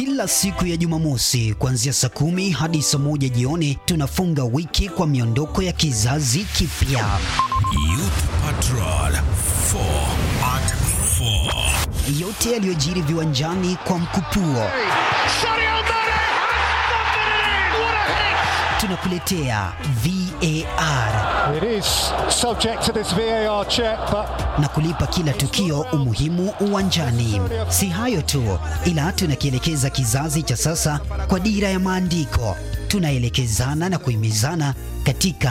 Kila siku ya Jumamosi kuanzia saa 10 hadi saa 1 jioni tunafunga wiki kwa miondoko ya kizazi kipya. Youth Patrol 4 at 4. Yote yaliyojiri viwanjani kwa mkupuo. Tunakuletea VAR. It is subject to this VAR check, but na kulipa kila tukio umuhimu uwanjani. Si hayo tu, ila tunakielekeza kizazi cha sasa kwa dira ya maandiko. Tunaelekezana na kuhimizana katika